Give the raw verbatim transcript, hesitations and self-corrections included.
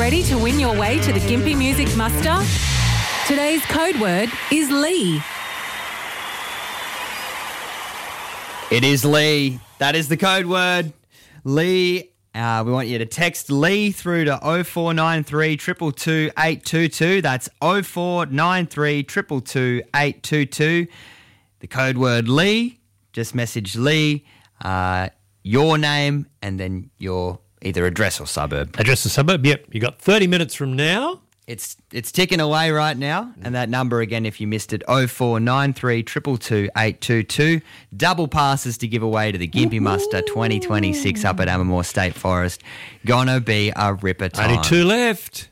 Ready to win your way to the Gympie Music Muster? Today's code word is Lee. It is Lee. That is the code word. Lee, uh, we want you to text Lee through to oh four nine three, two two two, eight two two. That's oh four nine three, two two two, eight two two. The code word Lee. Just message Lee, uh, your name, and then your either address or suburb. Address or suburb, yep. You got thirty minutes from now. It's it's ticking away right now. And that number again, if you missed it, oh four nine three, two two two, eight two two. Double passes to give away to the Gympie Muster twenty twenty-six up at Ammermoor State Forest. Gonna be a ripper time. Only two left.